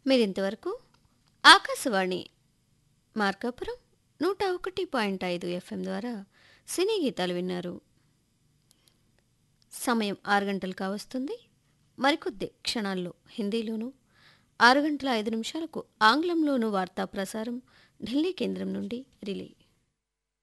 మీరింతవరకు ఆకాశవాణి మార్కాపురం 101.5 ఎఫ్ఎం ద్వారా సినీ గీతాలు విన్నారు. సమయం 6 గంటలు కావస్తుంది. మరికొద్ది క్షణాల్లో హిందీలోనూ 6 గంటల 5 నిమిషాలకు ఆంగ్లంలోనూ వార్తా ప్రసారం ఢిల్లీ కేంద్రం నుండి రిలే.